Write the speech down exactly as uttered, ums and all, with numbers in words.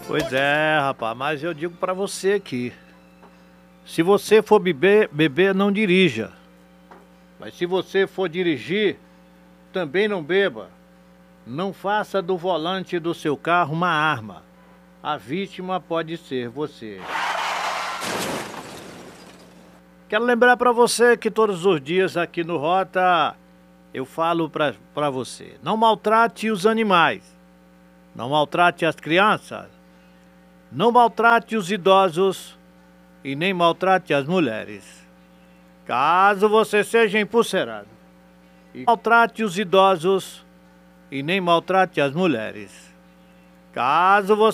Pois é, rapaz, mas eu digo pra você aqui, se você for beber, beber não dirija. Mas se você for dirigir, também não beba. Não faça do volante do seu carro uma arma. A vítima pode ser você. Quero lembrar pra você que todos os dias aqui no Rota eu falo pra, pra você, não maltrate os animais, não maltrate as crianças, não maltrate os idosos e nem maltrate as mulheres. Caso você seja empulcerado, e maltrate os idosos e nem maltrate as mulheres. Caso você